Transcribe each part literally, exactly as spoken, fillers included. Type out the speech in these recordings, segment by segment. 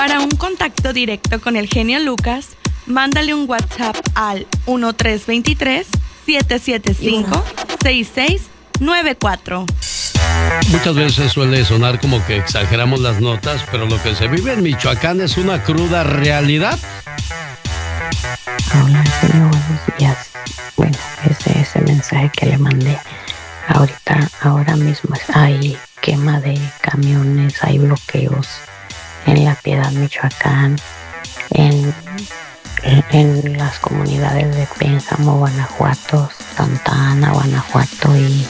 Para un contacto directo con el genio Lucas, mándale un WhatsApp al uno tres dos tres, siete siete cinco, seis seis nueve cuatro. Muchas veces suele sonar como que exageramos las notas, pero lo que se vive en Michoacán es una cruda realidad. Hola, señor, buenos días. Bueno, ese, ese mensaje que le mandé, ahorita, ahora mismo hay quema de camiones, hay bloqueos en La Piedad, Michoacán, en, en, en las comunidades de Pénjamo, Guanajuato, Santa Ana, Guanajuato y,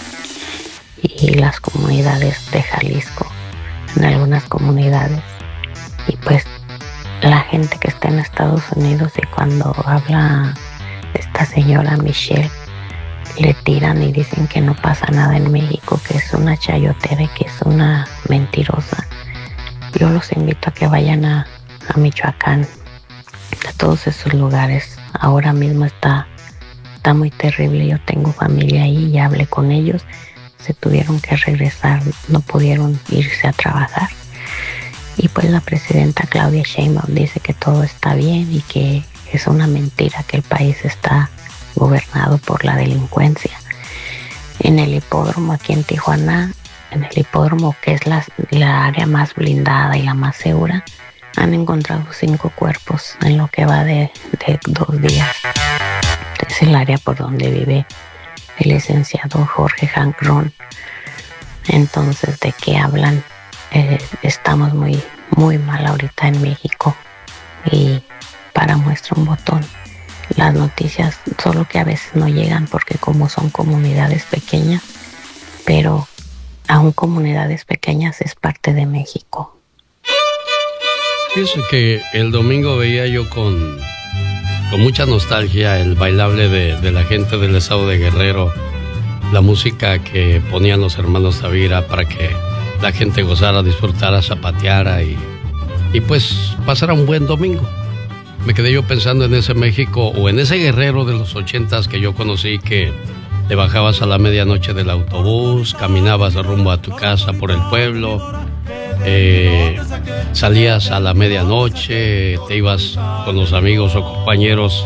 y las comunidades de Jalisco, en algunas comunidades. Y pues la gente que está en Estados Unidos, y cuando habla esta señora Michelle, le tiran y dicen que no pasa nada en México, que es una chayotera y que es una mentirosa. Yo los invito a que vayan a, a Michoacán, a todos esos lugares. Ahora mismo está, está muy terrible. Yo tengo familia ahí, ya hablé con ellos, se tuvieron que regresar, no pudieron irse a trabajar. Y pues la presidenta Claudia Sheinbaum dice que todo está bien y que es una mentira, que el país está gobernado por la delincuencia. En el hipódromo aquí en Tijuana, en el hipódromo que es la, la área más blindada y la más segura, han encontrado cinco cuerpos en lo que va de, de dos días. Es el área por donde vive el licenciado Jorge Hank Ron. Entonces, ¿de qué hablan? Eh, estamos muy, muy mal ahorita en México, y para muestra un botón, las noticias solo que a veces no llegan porque como son comunidades pequeñas, pero aún comunidades pequeñas es parte de México. Pienso que el domingo veía yo con, con mucha nostalgia el bailable de, de la gente del estado de Guerrero, la música que ponían los hermanos Tavira para que la gente gozara, disfrutara, zapateara y, y pues pasara un buen domingo. Me quedé yo pensando en ese México o en ese Guerrero de los ochentas que yo conocí, que te bajabas a la medianoche del autobús, caminabas rumbo a tu casa por el pueblo, eh, salías a la medianoche, te ibas con los amigos o compañeros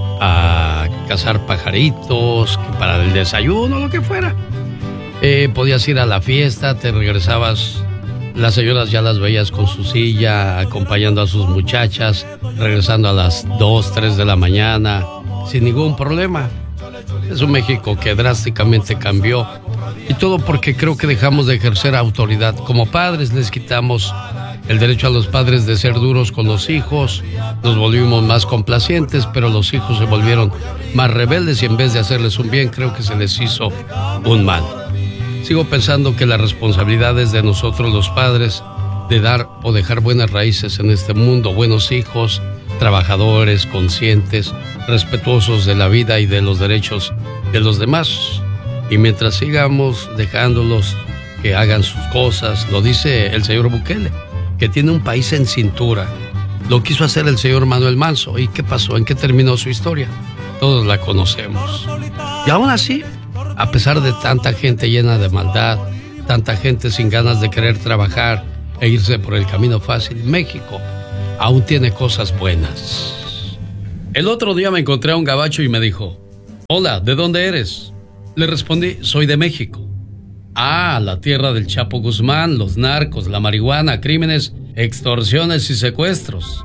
a cazar pajaritos, para el desayuno, lo que fuera. Eh, podías ir a la fiesta, te regresabas, las señoras ya las veías con su silla, acompañando a sus muchachas, regresando a las dos, tres de la mañana, sin ningún problema. Es un México que drásticamente cambió, y todo porque creo que dejamos de ejercer autoridad. Como padres les quitamos el derecho a los padres de ser duros con los hijos, nos volvimos más complacientes, pero los hijos se volvieron más rebeldes y en vez de hacerles un bien, creo que se les hizo un mal. Sigo pensando que la responsabilidad es de nosotros los padres de dar o dejar buenas raíces en este mundo, buenos hijos, trabajadores, conscientes, respetuosos de la vida y de los derechos de los demás. Y mientras sigamos dejándolos que hagan sus cosas, lo dice el señor Bukele, que tiene un país en cintura. Lo quiso hacer el señor Manuel Manso. ¿Y qué pasó? ¿En qué terminó su historia? Todos la conocemos. Y aún así, a pesar de tanta gente llena de maldad, tanta gente sin ganas de querer trabajar e irse por el camino fácil, México aún tiene cosas buenas. El otro día me encontré a un gabacho y me dijo: hola, ¿de dónde eres? Le respondí: soy de México. Ah, la tierra del Chapo Guzmán, los narcos, la marihuana, crímenes, extorsiones y secuestros.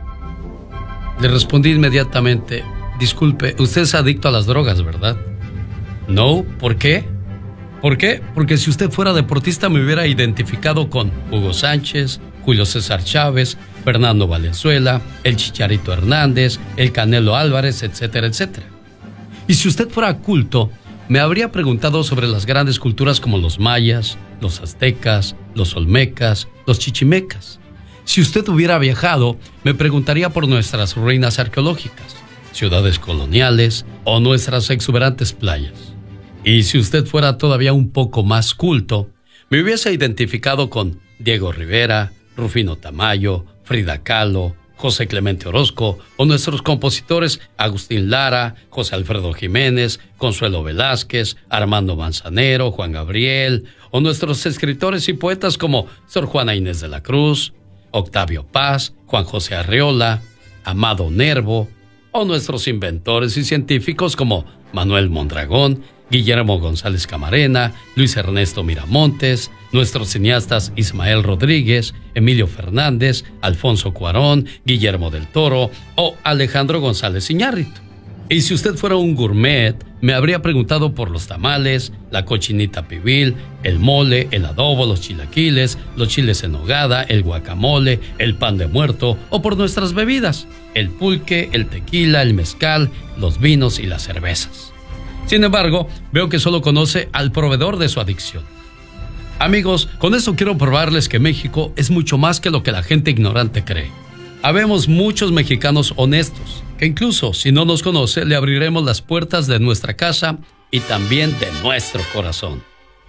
Le respondí inmediatamente: disculpe, usted es adicto a las drogas, ¿verdad? No, ¿por qué? ¿Por qué? Porque si usted fuera deportista me hubiera identificado con Hugo Sánchez, Julio César Chávez, Fernando Valenzuela, el Chicharito Hernández, el Canelo Álvarez, etcétera, etcétera. Y si usted fuera culto, me habría preguntado sobre las grandes culturas como los mayas, los aztecas, los olmecas, los chichimecas. Si usted hubiera viajado, me preguntaría por nuestras ruinas arqueológicas, ciudades coloniales o nuestras exuberantes playas. Y si usted fuera todavía un poco más culto, me hubiese identificado con Diego Rivera, Rufino Tamayo, Frida Kahlo, José Clemente Orozco, o nuestros compositores Agustín Lara, José Alfredo Jiménez, Consuelo Velázquez, Armando Manzanero, Juan Gabriel, o nuestros escritores y poetas como Sor Juana Inés de la Cruz, Octavio Paz, Juan José Arreola, Amado Nervo, o nuestros inventores y científicos como Manuel Mondragón, Guillermo González Camarena, Luis Ernesto Miramontes, nuestros cineastas Ismael Rodríguez, Emilio Fernández, Alfonso Cuarón, Guillermo del Toro o Alejandro González Iñárritu. Y si usted fuera un gourmet, me habría preguntado por los tamales, la cochinita pibil, el mole, el adobo, los chilaquiles, los chiles en nogada, el guacamole, el pan de muerto o por nuestras bebidas, el pulque, el tequila, el mezcal, los vinos y las cervezas. Sin embargo, veo que solo conoce al proveedor de su adicción. Amigos, con esto quiero probarles que México es mucho más que lo que la gente ignorante cree. Habemos muchos mexicanos honestos, que incluso si no nos conoce, le abriremos las puertas de nuestra casa y también de nuestro corazón.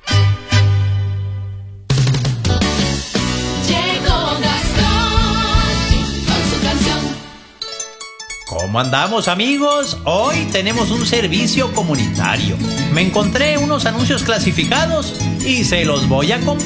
Llegó Gastón con su canción. ¿Cómo andamos, amigos? Hoy tenemos un servicio comunitario. Me encontré unos anuncios clasificados y se los voy a compartir.